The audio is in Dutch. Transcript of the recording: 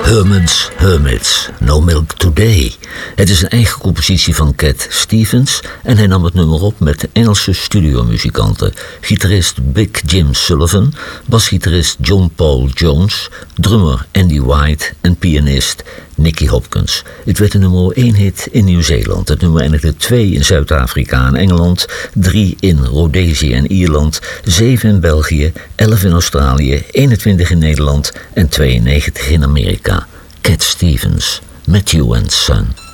Hermits, No Milk Today. Het is een eigen compositie van Cat Stevens en hij nam het nummer op met Engelse studiomuzikanten. Gitarist Big Jim Sullivan, basgitarist John Paul Jones, drummer Andy White en pianist Nicky Hopkins. Het werd een nummer 1 hit in Nieuw-Zeeland. Het nummer eindigde 2 in Zuid-Afrika en Engeland, 3 in Rhodesië en Ierland, 7 in België, 11 in Australië, 21 in Nederland en 92 in Amerika. Cat Stevens, Matthew and Son.